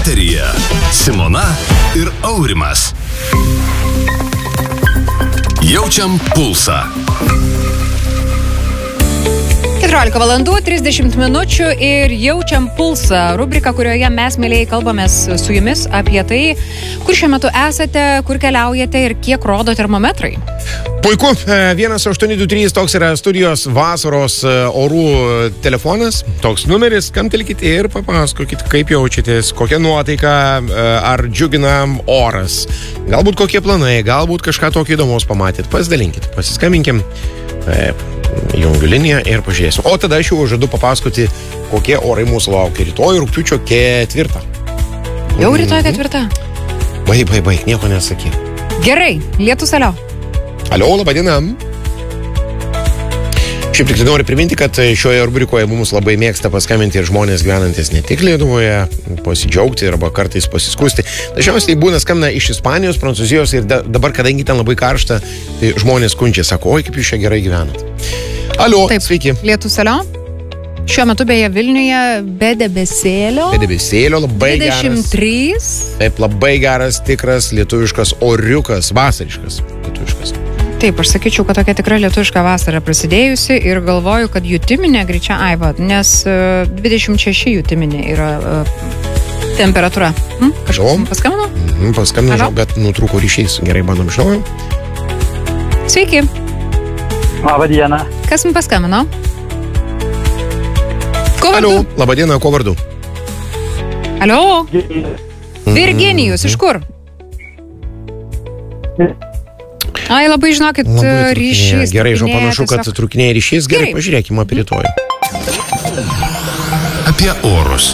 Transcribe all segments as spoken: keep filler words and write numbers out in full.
Eteryje Simona ir Aurimas. Jaučiam pulsą. keturiolika valandų, trisdešimt minučių ir jaučiam pulsą. Rubrika, kurioje mes, mėlėjai, kalbamės su jumis apie tai, kur šiuo metu esate, kur keliaujate ir kiek rodo termometrai. Puiku, vienas aštuoni du trys toks yra studijos vasaros orų telefonas, toks numeris, skambtelkite ir papasakokit, kaip jaučiatės, kokia nuotaika, ar džiugina oras, galbūt kokie planai, galbūt kažką tokio įdomaus pamatėt, pasidalinkit, pasiskambinkime. Jungiu liniją ir pažiūrėsiu. O tada aš jau žadu papasakoti, kokie orai mūsų laukia rytoj rugpjūčio ketvirtą. Jau rytoj ketvirtą? Baig, baig, baig, nieko nesakyk. Gerai, lietus alio. Alio, laba diena. Šiaip tik noriu priminti, kad šioje rubrikoje mums labai mėgsta paskambinti ir žmonės gyvenantis ne tik Lietuvoje, pasidžiaugti arba kartais pasiskusti. Dažniausiai būna skambina iš Ispanijos, Prancūzijos ir da, dabar, kadangi ten labai karšta, tai žmonės kunčia, sako, oi, kaip jūs čia gerai gyvenat. Alio, taip, sveiki. Lietus alio. Šiuo metu beje Vilniuje be debesėlio. Be debesėlio, labai dvidešimt trys. geras. Taip, labai geras, tikras lietuviškas oriukas, vasariškas lietuviškas. Taip, aš sakyčiau, kad tokia tikra lietuviška vasara prasidėjusi ir galvoju, kad jutiminė greičia aiva, nes uh, dvidešimt šeši jutiminė yra uh, temperatūra. Hm? Kažkas paskambino? Mhm, paskambino, bet nutrūko ryšys. Gerai, bandom iš naujo. Sveiki. Labą dieną. Kas man paskambino? Ko vardu? Alio, labą dieną, ko vardu? Alio? Virginijus, iš kur? Ai, labai žinokit, labai ryšys. Gerai, žinau, panašu, kad trukinėja ryšys. Gerai, Gerai. Pažiūrėkime apie rytojų. Apie orus.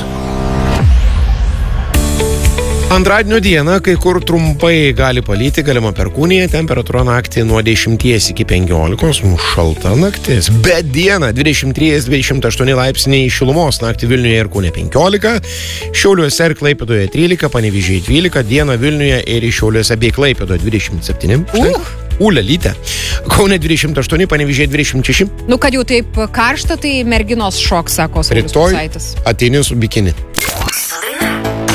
Antradienio dieną kai kur trumpai gali palyti, galima perkūnija, temperatūra naktį nuo dešimties iki penkiolikos, šalta naktis. Bet dieną dvidešimt trys dvidešimt aštuoni laipsniai šilumos, naktį Vilniuje ir Kaune penkiolika, Šiauliuose ir Klaipėdoje trylika, Panevėžyje dvylika, dieną Vilniuje ir Šiauliuose bei Klaipėdoje dvidešimt septyni. Štai. Uh. Ulelytė. Kaune dvidešimt aštuoni, Panevėžyje dvidešimt šeši. Nu, kad jau taip karšta, tai merginos šok, sako Saulius Rytoj Pasaitis. ateini su bikini.